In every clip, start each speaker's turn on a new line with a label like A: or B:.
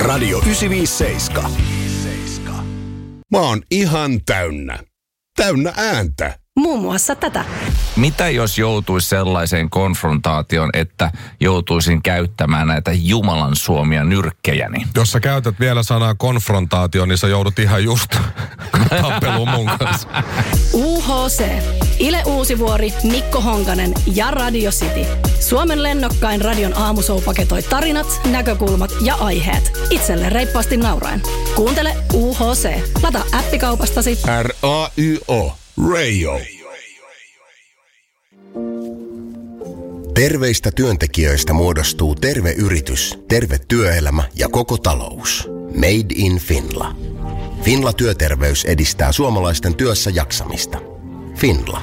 A: Radio 957. Mä oon ihan täynnä. Täynnä ääntä.
B: Muun muassa tätä.
C: Mitä jos joutuisi sellaiseen konfrontaatioon, että joutuisin käyttämään näitä Jumalan suomia nyrkkejäni?
D: Jos sä käytät vielä sanaa konfrontaatio, niin sä joudut ihan just tappeluun mun kanssa.
B: UHC. Ile Uusivuori, Mikko Honkanen ja Radio City. Suomen lennokkain radion aamushow paketoi tarinat, näkökulmat ja aiheet. Itselle reippaasti nauraen. Kuuntele UHC. Lataa appikaupastasi.
A: RAYO. Radio.
E: Terveistä työntekijöistä muodostuu terve yritys, terve työelämä ja koko talous. Made in Finla. Finla Työterveys edistää suomalaisten työssä jaksamista. Finla.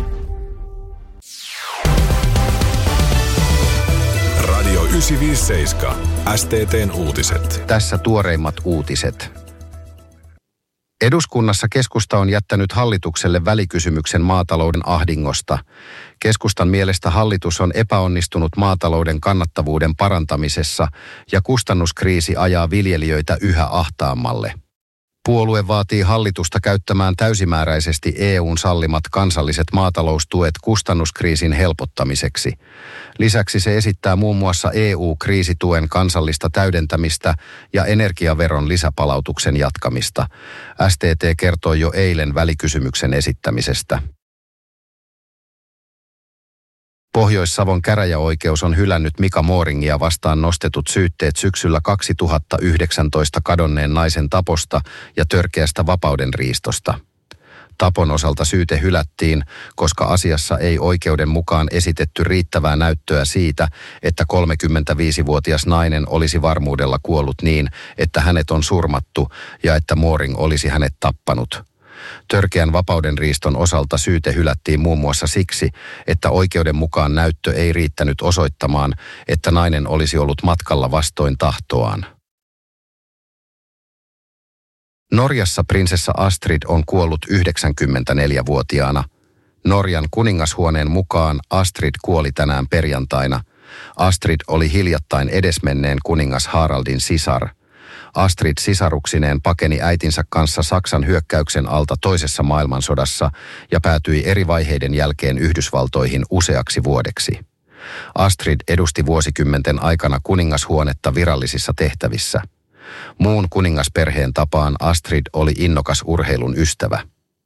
A: Radio 957. STT:n uutiset.
F: Tässä tuoreimmat uutiset. Eduskunnassa keskusta on jättänyt hallitukselle välikysymyksen maatalouden ahdingosta. Keskustan mielestä hallitus on epäonnistunut maatalouden kannattavuuden parantamisessa ja kustannuskriisi ajaa viljelijöitä yhä ahtaammalle. Puolue vaatii hallitusta käyttämään täysimääräisesti EU:n sallimat kansalliset maataloustuet kustannuskriisin helpottamiseksi. Lisäksi se esittää muun muassa EU-kriisituen kansallista täydentämistä ja energiaveron lisäpalautuksen jatkamista. STT kertoi jo eilen välikysymyksen esittämisestä. Pohjois-Savon käräjäoikeus on hylännyt Mika Mooringia vastaan nostetut syytteet syksyllä 2019 kadonneen naisen taposta ja törkeästä vapaudenriistosta. Tapon osalta syyte hylättiin, koska asiassa ei oikeuden mukaan esitetty riittävää näyttöä siitä, että 35-vuotias nainen olisi varmuudella kuollut niin, että hänet on surmattu ja että Mooring olisi hänet tappanut. Törkeän vapaudenriiston osalta syyte hylättiin muun muassa siksi, että oikeuden mukaan näyttö ei riittänyt osoittamaan, että nainen olisi ollut matkalla vastoin tahtoaan. Norjassa prinsessa Astrid on kuollut 94-vuotiaana. Norjan kuningashuoneen mukaan Astrid kuoli tänään perjantaina. Astrid oli hiljattain edesmenneen kuningas Haraldin sisar. Astrid sisaruksineen pakeni äitinsä kanssa Saksan hyökkäyksen alta toisessa maailmansodassa ja päätyi eri vaiheiden jälkeen Yhdysvaltoihin useaksi vuodeksi. Astrid edusti vuosikymmenten aikana kuningashuonetta virallisissa tehtävissä. Muun kuningasperheen tapaan Astrid oli innokas urheilun ystävä.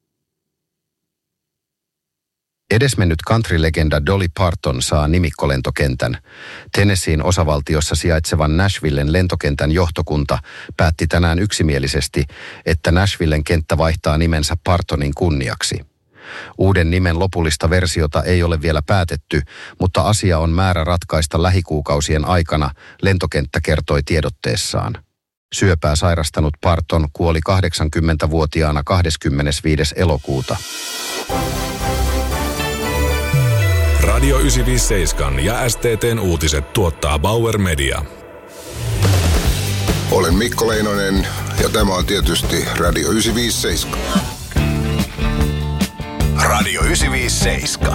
F: Edesmennyt country-legenda Dolly Parton saa nimikkolentokentän. Tennesseein osavaltiossa sijaitsevan Nashvillen lentokentän johtokunta päätti tänään yksimielisesti, että Nashvillen kenttä vaihtaa nimensä Partonin kunniaksi. Uuden nimen lopullista versiota ei ole vielä päätetty, mutta asia on määrä ratkaista lähikuukausien aikana, lentokenttä kertoi tiedotteessaan. Syöpää sairastanut Parton kuoli 80-vuotiaana 25. elokuuta.
A: Radio 957 ja STT:n uutiset tuottaa Bauer Media.
G: Olen Mikko Leinonen ja tämä on tietysti Radio 957.
A: Radio 957.